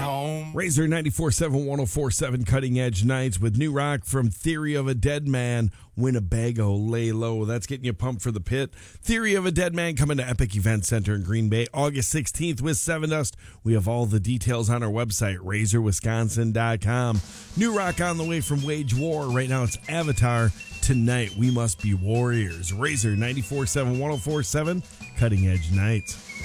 home. Razor 94.7, 104.7 Cutting Edge Nights with new rock from Theory of a Dead Man, Winnebago, Lay Low. That's getting you pumped for the pit. Theory of a Dead Man coming to Epic Event Center in Green Bay August 16th with Seven Dust. We have all the details on our website, razorwisconsin.com. New rock on the way from Wage War. Right now it's Avatar. Tonight we must be warriors. Razor 94.7, 104.7 Cutting Edge Nights.